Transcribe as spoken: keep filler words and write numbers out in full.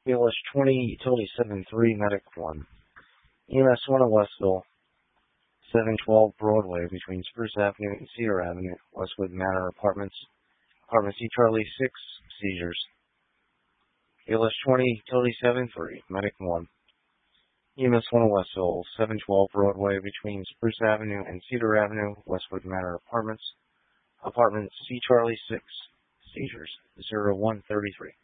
B L S twenty, Utility seven three, Medic one. E M S one of Westville, seven twelve Broadway between Spruce Avenue and Cedar Avenue, Westwood Manor Apartments, Apartment C Charlie six, seizures. B L S twenty, Utility seven three, Medic one. E M S one of Westville, seven twelve Broadway between Spruce Avenue and Cedar Avenue, Westwood Manor Apartments, Apartment C Charlie six, seizures. zero one thirty-three.